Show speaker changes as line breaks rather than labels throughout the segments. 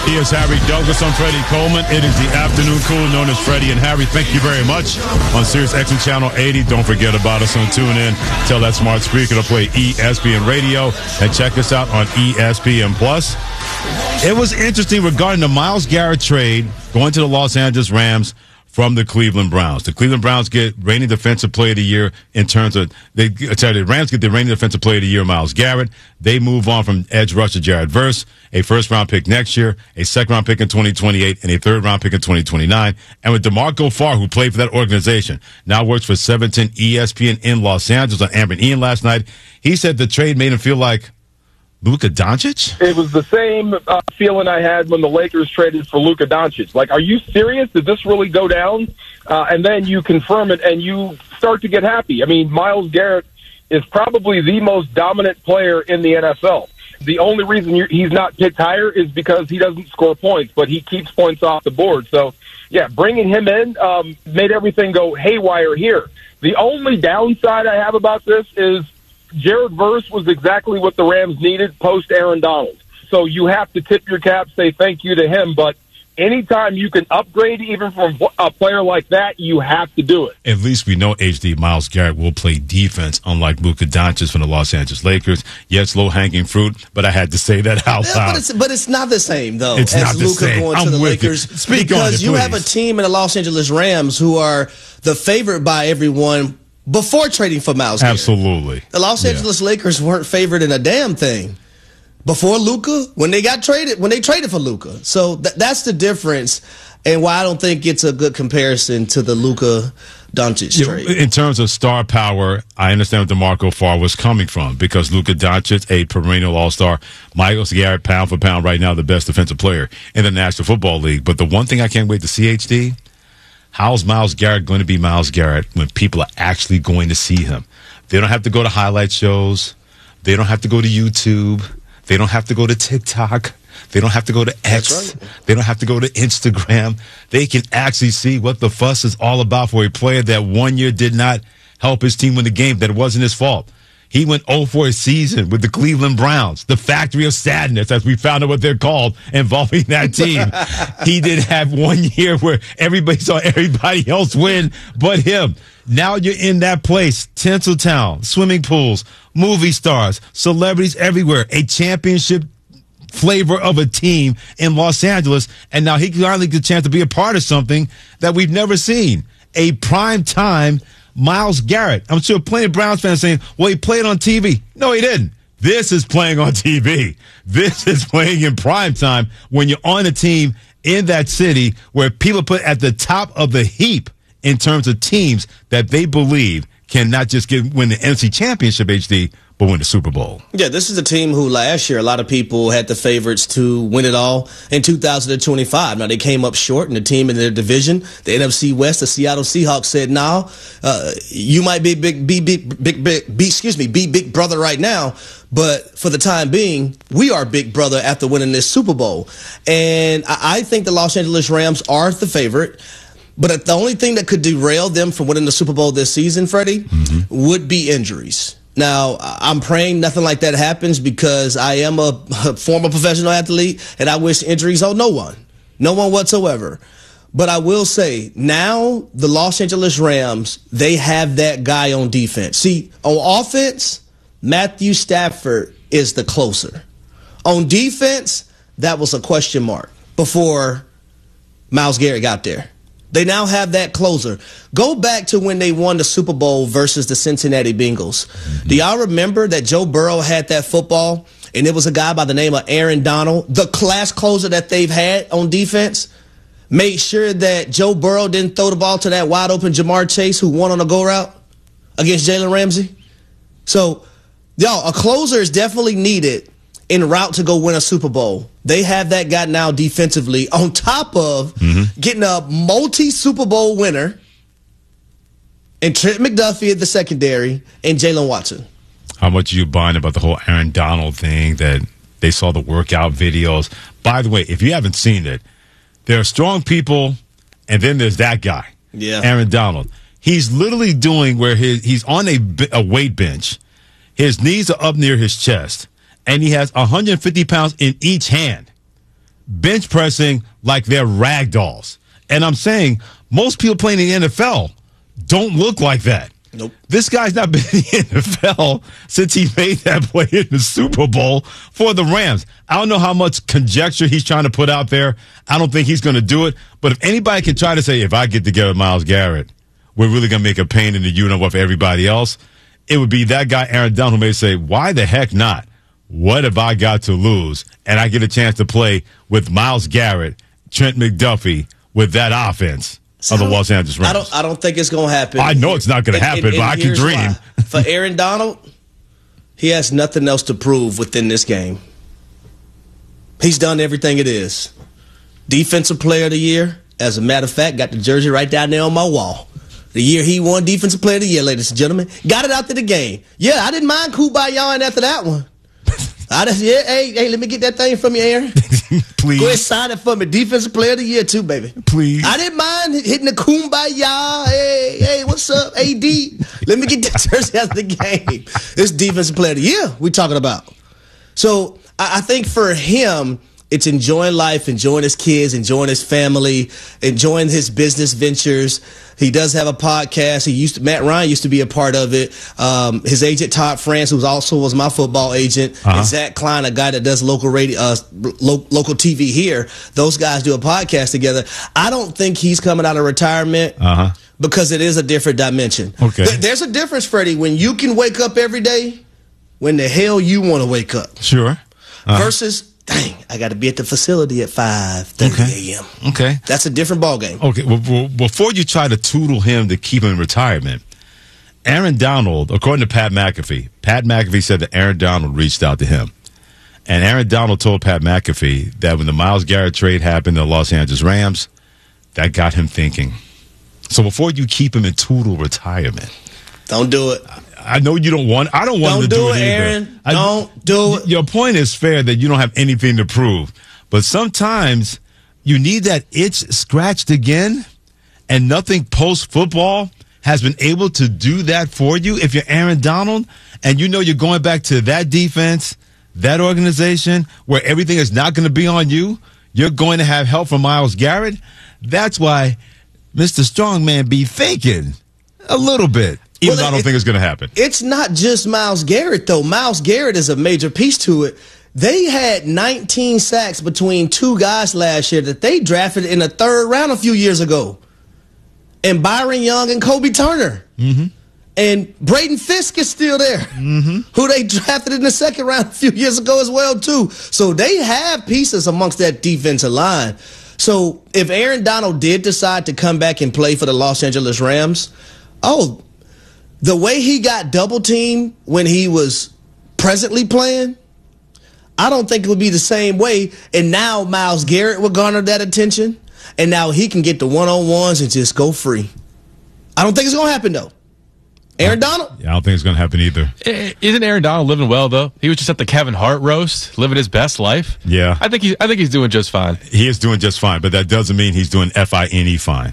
He is Harry Douglas. I'm Freddie Coleman. It is the afternoon cool known as Freddie and Harry. Thank you very much. On Sirius XM Channel 80. Don't forget about us on TuneIn. Tell that smart speaker to play ESPN Radio. And check us out on ESPN Plus. It was interesting regarding the Myles Garrett trade going to the Los Angeles Rams from the Cleveland Browns. The Cleveland Browns get reigning defensive player of the year in terms of the Rams get the reigning defensive player of the year, Myles Garrett. They move on from edge rusher Jared Verse, a first-round pick next year, a second-round pick in 2028, and a third-round pick in 2029. And with DeMarco Farr, who played for that organization, now works for 710 ESPN in Los Angeles on Amber and Ian last night, he said the trade made him feel like Luka Doncic?
It was the same feeling I had when the Lakers traded for Luka Doncic. Like, are you serious? Did this really go down? And then you confirm it, and you start to get happy. I mean, Myles Garrett is probably the most dominant player in the NFL. The only reason he's not picked higher is because he doesn't score points, but he keeps points off the board. So, yeah, bringing him in made everything go haywire here. The only downside I have about this is Jared Verse was exactly what the Rams needed post Aaron Donald. So you have to tip your cap, say thank you to him. But anytime you can upgrade even from a player like that, you have to do it.
At least we know HD Myles Garrett will play defense, unlike Luka Doncic from the Los Angeles Lakers. Yes, low-hanging fruit, but I had to say that out loud.
But it's not the same, though,
it's
as Luka going to the Lakers. Because you have a team in the Los Angeles Rams who are the favorite by everyone before trading for Myles Garrett.
Absolutely.
The Los Angeles Lakers weren't favored in a damn thing before Luka when they traded for Luka. So that's the difference, and why I don't think it's a good comparison to the Luka Doncic trade.
In terms of star power, I understand where DeMarco Farr was coming from, because Luka Doncic, a perennial all-star, Myles Garrett, pound for pound right now, the best defensive player in the National Football League. But the one thing I can't wait to see, HD, how's Myles Garrett going to be Myles Garrett when people are actually going to see him? They don't have to go to highlight shows. They don't have to go to YouTube. They don't have to go to TikTok. They don't have to go to X. Right. They don't have to go to Instagram. They can actually see what the fuss is all about for a player that 1 year did not help his team win the game, that it wasn't his fault. He went 0 for a season with the Cleveland Browns, the factory of sadness, as we found out what they're called, involving that team. He did have 1 year where everybody saw everybody else win but him. Now you're in that place, Tinseltown, swimming pools, movie stars, celebrities everywhere, a championship flavor of a team in Los Angeles, and now he finally gets a chance to be a part of something that we've never seen, a prime time Myles Garrett. I'm sure plenty of Browns fans saying, well, he played on TV. No, he didn't. This is playing on TV. This is playing in prime time when you're on a team in that city where people put at the top of the heap in terms of teams that they believe can not just win the NFC Championship, HD, but win the Super Bowl.
Yeah, this is a team who last year a lot of people had the favorites to win it all in 2025. Now, they came up short, and the team in their division, the NFC West, the Seattle Seahawks, said, "No, you might be big brother right now, but for the time being, we are big brother after winning this Super Bowl." And I think the Los Angeles Rams are the favorite. But the only thing that could derail them from winning the Super Bowl this season, Freddie, would be injuries. Now, I'm praying nothing like that happens, because I am a former professional athlete, and I wish injuries on no one whatsoever. But I will say, now the Los Angeles Rams, they have that guy on defense. See, on offense, Matthew Stafford is the closer. On defense, that was a question mark before Myles Garrett got there. They now have that closer. Go back to when they won the Super Bowl versus the Cincinnati Bengals. Do y'all remember that Joe Burrow had that football, and it was a guy by the name of Aaron Donald, the class closer that they've had on defense, made sure that Joe Burrow didn't throw the ball to that wide-open Jamar Chase who won on a go route against Jalen Ramsey? So, y'all, a closer is definitely needed en route to go win a Super Bowl. They have that guy now defensively, on top of getting a multi-Super Bowl winner and Trent McDuffie at the secondary and Jalen Watson.
How much are you buying about the whole Aaron Donald thing, that they saw the workout videos? By the way, if you haven't seen it, there are strong people, and then there's that guy, Aaron Donald. He's literally doing where he's on a weight bench. His knees are up near his chest, and he has 150 pounds in each hand. bench pressing like they're rag dolls. And I'm saying most people playing in the NFL don't look like that.
Nope.
This guy's not been in the NFL since he made that play in the Super Bowl for the Rams. I don't know how much conjecture he's trying to put out there. I don't think he's going to do it. But if anybody can try to say, if I get together with Myles Garrett, we're really going to make a pain in the universe for everybody else, it would be that guy, Aaron Donald, who may say, why the heck not? What have I got to lose? And I get a chance to play with Myles Garrett, Trent McDuffie, with that offense. Of the Los Angeles Rams.
I don't think it's going to happen.
I know it's not going to happen, but I can dream.
Why. For Aaron Donald, he has nothing else to prove within this game. He's done everything it is. Defensive Player of the Year. As a matter of fact, got the jersey right down there on my wall. The year he won Defensive Player of the Year, ladies and gentlemen. Got it out to the game. Yeah, I didn't mind Kumbaya after that one. Hey, let me get that thing from you, Aaron.
Please.
Go ahead, sign it for me. Defensive Player of the Year, too, baby.
Please.
I didn't mind hitting the Kumbaya. Hey, what's up, AD? Let me get that jersey out of the game. It's Defensive Player of the Year we're talking about. So I think for him, it's enjoying life, enjoying his kids, enjoying his family, enjoying his business ventures. He does have a podcast. Matt Ryan used to be a part of it. His agent, Todd France, who was my football agent, and Zach Klein, a guy that does local radio, local TV here. Those guys do a podcast together. I don't think he's coming out of retirement because it is a different dimension.
Okay.
There's a difference, Freddie, when you can wake up every day, when the hell you want to wake up.
Sure.
Versus, dang, I got to be at the facility at 5:30 a.m.
Okay.
That's a different ballgame.
Okay. Well, before you try to toodle him to keep him in retirement, Aaron Donald, according to Pat McAfee said that Aaron Donald reached out to him. And Aaron Donald told Pat McAfee that when the Myles Garrett trade happened to the Los Angeles Rams, that got him thinking. So before you keep him in toodle retirement.
Don't do it.
I know you don't want. I don't want him to do it either.
Aaron. Don't do it.
Your point is fair that you don't have anything to prove, but sometimes you need that itch scratched again, and nothing post football has been able to do that for you. If you're Aaron Donald and you know you're going back to that defense, that organization where everything is not going to be on you, you're going to have help from Myles Garrett. That's why Mr. Strongman be thinking a little bit. Even though I don't think it's going to happen.
It's not just Myles Garrett, though. Myles Garrett is a major piece to it. They had 19 sacks between two guys last year that they drafted in the third round a few years ago. And Byron Young and Kobe Turner. Mm-hmm. And Braden Fisk is still there, who they drafted in the second round a few years ago as well, too. So they have pieces amongst that defensive line. So if Aaron Donald did decide to come back and play for the Los Angeles Rams, the way he got double teamed when he was presently playing, I don't think it would be the same way. And now Myles Garrett will garner that attention. And now he can get the one-on-ones and just go free. I don't think it's going to happen, though. Aaron Donald?
Yeah, I don't think it's going to happen either.
Isn't Aaron Donald living well, though? He was just at the Kevin Hart roast, living his best life.
Yeah.
I think he's doing just fine.
He is doing just fine, but that doesn't mean he's doing FINE fine.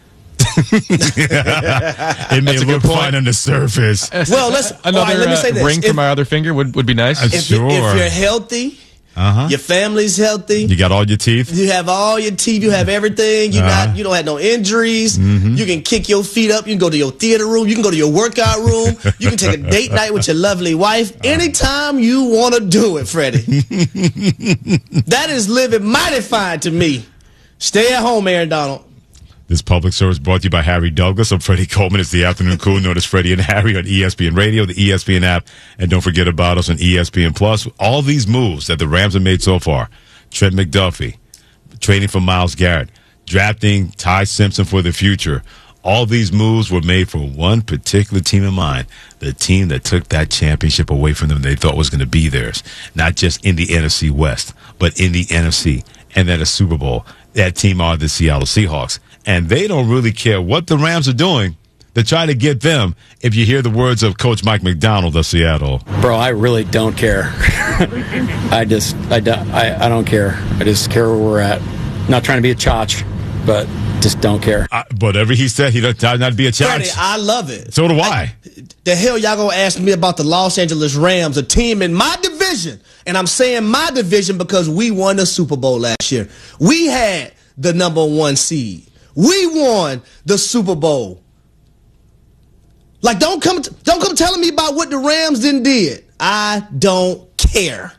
It may look fine on the surface.
Well, let me say this.
Ring for my other finger would be nice.
If you're healthy, your family's healthy.
You got all your teeth.
You have all your teeth. You have everything. You don't have no injuries. You can kick your feet up. You can go to your theater room. You can go to your workout room. You can take a date night with your lovely wife anytime you want to do it, Freddie. That is living mighty fine to me. Stay at home, Aaron Donald.
This public service brought to you by Harry Douglas. I'm Freddie Coleman. It's the Afternoon Crew, known as Freddie and Harry on ESPN Radio, the ESPN app, and don't forget about us on ESPN Plus. All these moves that the Rams have made so far, Trent McDuffie, trading for Myles Garrett, drafting Ty Simpson for the future, all these moves were made for one particular team in mind, the team that took that championship away from them they thought was going to be theirs, not just in the NFC West, but in the NFC, and then a Super Bowl. That team are the Seattle Seahawks. And they don't really care what the Rams are doing to try to get them, if you hear the words of Coach Mike McDonald of Seattle.
Bro, I really don't care. I don't care. I just care where we're at. Not trying to be a chotch, but just don't care.
Whatever he said, he does not be a chotch.
Freddie, I love it.
So do I.
The hell y'all gonna ask me about the Los Angeles Rams, a team in my division? division. And I'm saying my division because we won the Super Bowl last year. We had the number 1 seed. We won the Super Bowl. Like, don't come telling me about what the Rams did. I don't care.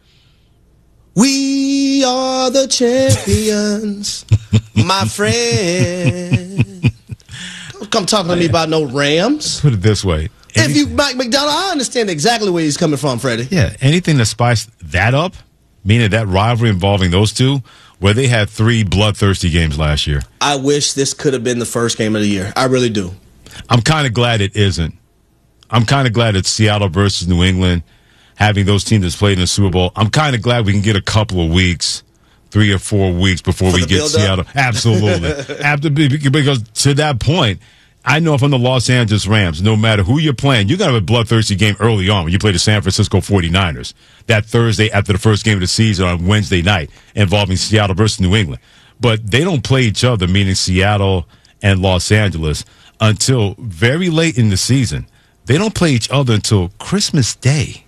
We are the champions, my friend. Don't come talking to me about no Rams.
Put it this way.
If you Mike McDonald, I understand exactly where he's coming from, Freddie.
Yeah, anything to spice that up, meaning that rivalry involving those two, where they had 3 bloodthirsty games last year.
I wish this could have been the first game of the year. I really do.
I'm kind of glad it isn't. I'm kind of glad it's Seattle versus New England, having those teams that's played in the Super Bowl. I'm kind of glad we can get a couple of weeks, 3 or 4 weeks before we get Seattle. Absolutely. Because to that point, I know if I'm the Los Angeles Rams, no matter who you're playing, you're going to have a bloodthirsty game early on when you play the San Francisco 49ers that Thursday after the first game of the season on Wednesday night involving Seattle versus New England. But they don't play each other, meaning Seattle and Los Angeles, until very late in the season. They don't play each other until Christmas Day.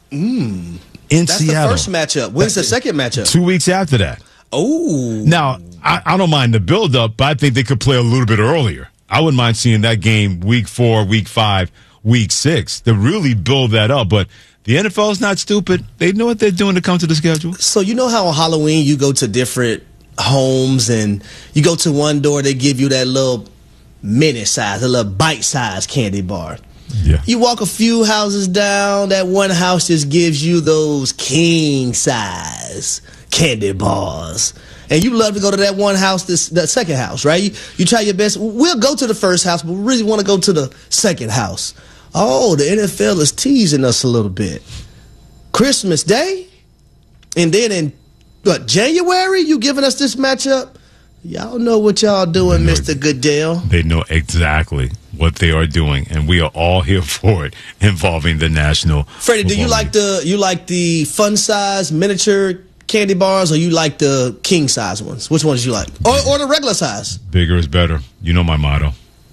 In
That's
Seattle.
the first matchup. When's the second matchup?
2 weeks after that.
Oh.
Now, I don't mind the build-up, but I think they could play a little bit earlier. I wouldn't mind seeing that game week 4, week 5, week 6 to really build that up. But the NFL is not stupid. They know what they're doing to come to the schedule.
So you know how on Halloween you go to different homes and you go to one door, they give you that little mini size, a little bite-sized candy bar.
Yeah.
You walk a few houses down, that one house just gives you those king-size candy bars. And you love to go to that one house, that second house, right? You try your best. We'll go to the first house, but we really want to go to the second house. Oh, the NFL is teasing us a little bit. Christmas Day? And then in, January, you giving us this matchup? Y'all know what y'all doing, Mr. Goodell.
They know exactly what they are doing, and we are all here for it, involving the National
Freddie, do you
Football
like the fun size miniature candy bars, or you like the king size ones? Which ones you like? Or the regular size?
Bigger is better. You know my motto.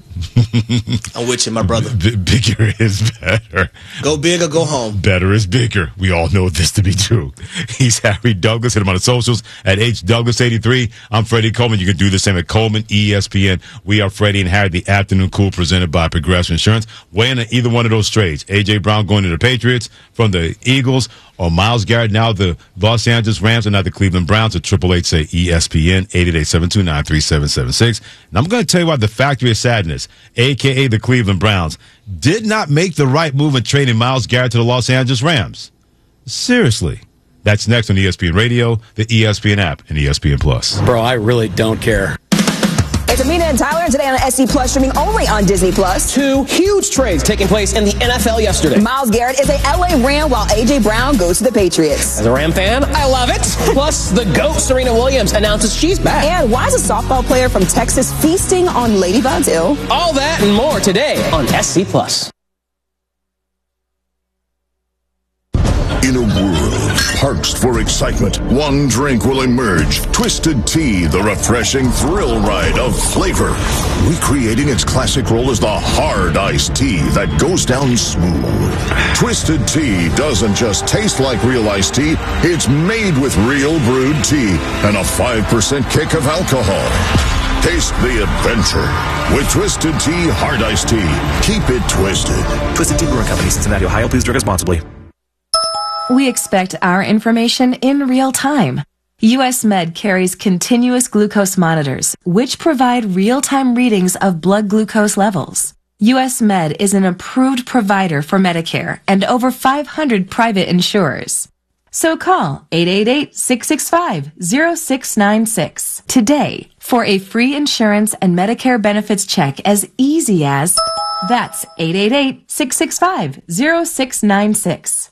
I'm with you, my brother.
Bigger is better.
Go big or go home.
Better is bigger. We all know this to be true. He's Harry Douglas. Hit him on the socials at HDouglas83. I'm Freddie Coleman. You can do the same at Coleman ESPN. We are Freddie and Harry, the Afternoon Cool, presented by Progressive Insurance. Weighing in either one of those trades. A.J. Brown going to the Patriots from the Eagles, or Myles Garrett, now the Los Angeles Rams, and now the Cleveland Browns. At 888-SAY-ESPN, 888-729-3776. And I'm going to tell you why the Factory of Sadness, a.k.a. the Cleveland Browns, did not make the right move in trading Myles Garrett to the Los Angeles Rams. Seriously. That's next on ESPN Radio, the ESPN app, and ESPN Plus.
Bro, I really don't care.
It's Amina and Tyler today on SC Plus, streaming only on Disney Plus.
2 huge trades taking place in the NFL yesterday.
Myles Garrett is a LA Ram, while A.J. Brown goes to the Patriots.
As a Ram fan, I love it. Plus, the GOAT Serena Williams announces she's back.
And why is a softball player from Texas feasting on ladybugs?
All that and more today on SC Plus.
In a world parched for excitement, one drink will emerge. Twisted Tea, the refreshing thrill ride of flavor. Recreating its classic role as the hard iced tea that goes down smooth. Twisted Tea doesn't just taste like real iced tea, it's made with real brewed tea and a 5% kick of alcohol. Taste the adventure with Twisted Tea Hard Iced Tea. Keep it twisted.
Twisted Tea Brewing Company, Cincinnati, Ohio. Please drink responsibly.
We expect our information in real time. US Med carries continuous glucose monitors, which provide real-time readings of blood glucose levels. US Med is an approved provider for Medicare and over 500 private insurers. So call 888-665-0696 today for a free insurance and Medicare benefits check as easy as, that's 888-665-0696.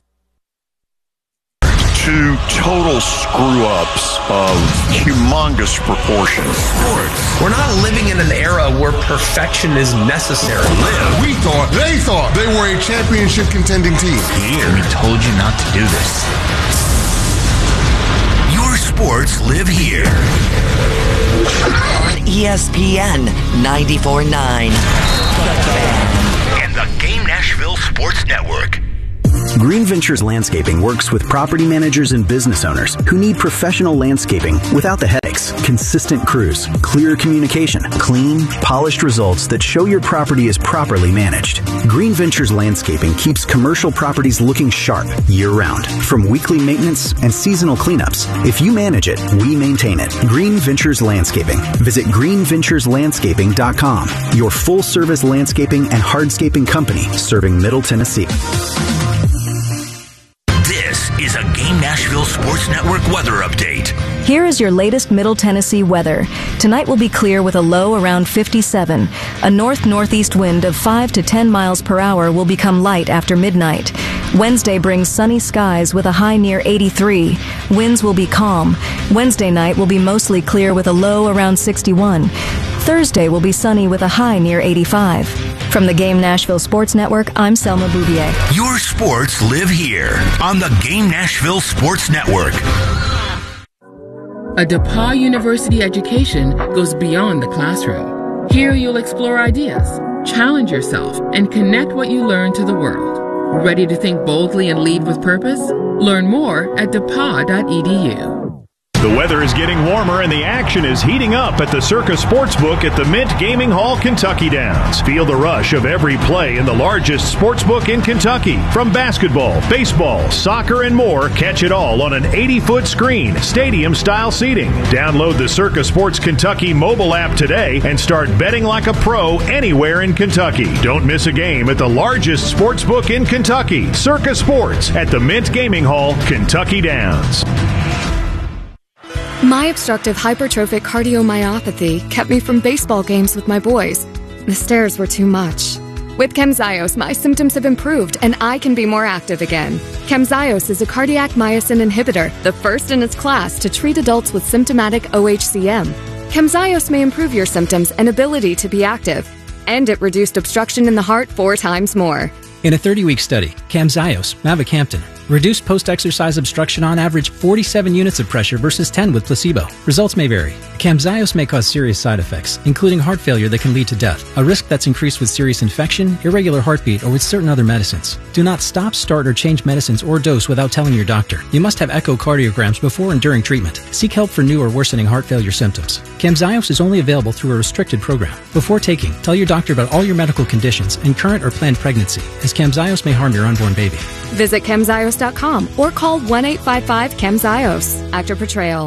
2 total screw-ups of humongous proportions.
We're not living in an era where perfection is necessary.
They thought they were a championship contending team.
Here, we told you not to do this. Your sports live here.
On ESPN 94.9.
And the Game Nashville Sports Network.
Green Ventures Landscaping works with property managers and business owners who need professional landscaping without the headaches, consistent crews, clear communication, clean, polished results that show your property is properly managed. Green Ventures Landscaping keeps commercial properties looking sharp year-round, from weekly maintenance and seasonal cleanups. If you manage it, we maintain it. Green Ventures Landscaping. Visit greenventureslandscaping.com, your full-service landscaping and hardscaping company serving Middle Tennessee.
This is a Game Nashville Sports Network weather update.
Here is your latest Middle Tennessee weather. Tonight will be clear with a low around 57. A north-northeast wind of 5 to 10 miles per hour will become light after midnight. Wednesday brings sunny skies with a high near 83. Winds will be calm. Wednesday night will be mostly clear with a low around 61. Thursday will be sunny with a high near 85. From the Game Nashville Sports Network, I'm Selma Bouvier.
Your sports live here on the Game Nashville Sports Network.
A DePauw University education goes beyond the classroom. Here you'll explore ideas, challenge yourself, and connect what you learn to the world. Ready to think boldly and lead with purpose? Learn more at depaw.edu.
The weather is getting warmer and the action is heating up at the Circa Sportsbook at the Mint Gaming Hall, Kentucky Downs. Feel the rush of every play in the largest sportsbook in Kentucky. From basketball, baseball, soccer, and more, catch it all on an 80-foot screen, stadium-style seating. Download the Circa Sports Kentucky mobile app today and start betting like a pro anywhere in Kentucky. Don't miss a game at the largest sportsbook in Kentucky, Circa Sports at the Mint Gaming Hall, Kentucky Downs.
My obstructive hypertrophic cardiomyopathy kept me from baseball games with my boys. The stairs were too much. With Camzyos, my symptoms have improved and I can be more active again. Camzyos is a cardiac myosin inhibitor, the first in its class to treat adults with symptomatic OHCM. Camzyos may improve your symptoms and ability to be active, and it reduced obstruction in the heart 4 times more.
In a 30-week study, Camzyos, mavacamten, reduced post-exercise obstruction on average 47 units of pressure versus 10 with placebo. Results may vary. Camzyos may cause serious side effects, including heart failure that can lead to death, a risk that's increased with serious infection, irregular heartbeat, or with certain other medicines. Do not stop, start, or change medicines or dose without telling your doctor. You must have echocardiograms before and during treatment. Seek help for new or worsening heart failure symptoms. Camzyos is only available through a restricted program. Before taking, tell your doctor about all your medical conditions and current or planned pregnancy, as Camzyos may harm your unborn baby.
Visit Camzyos.com or call 1-855-CAMZYOS. Actor portrayal.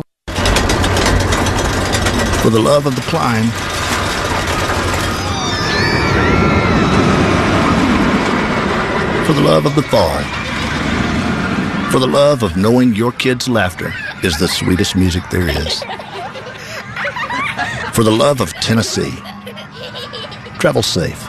For the love of the climb, for the love of the fall, for the love of knowing your kids' laughter is the sweetest music there is, for the love of Tennessee, travel safe.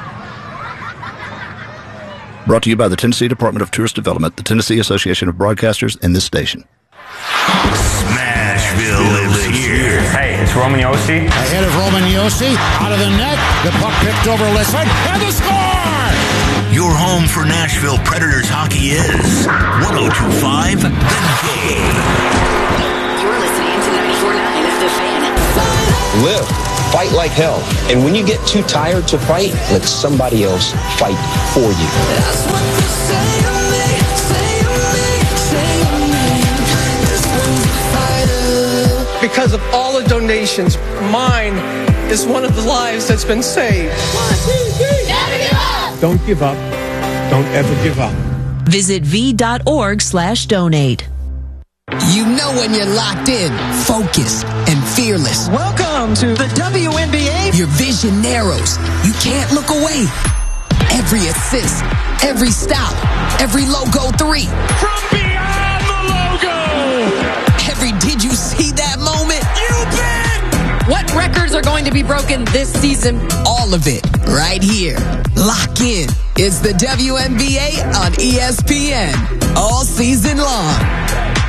Brought to you by the Tennessee Department of Tourist Development, the Tennessee Association of Broadcasters, and this station.
Smashville lives here.
Hey, it's Roman Yossi.
Ahead of Roman Yossi, out of the net, the puck picked over Lisson, and the score!
Your home for Nashville Predators hockey is 102.5 The Game.
You're listening to 94.9 The Fan.
Live. Fight like hell. And when you get too tired to fight, let somebody else fight for you.
That's what you say to me, say to me, this one's a fighter.
Because of all the donations, mine is one of the lives that's been saved.
1, 2, 3. Never give up.
Don't give up. Don't ever give up.
Visit v.org/donate.
You know when you're locked in, focused, and fearless.
Welcome to the WNBA.
Your vision narrows. You can't look away. Every assist, every stop, every logo 3.
From beyond the logo.
Every did you see that moment?
You bet.
What records are going to be broken this season? All of it, right here. Lock in. It's the WNBA on ESPN. All season long.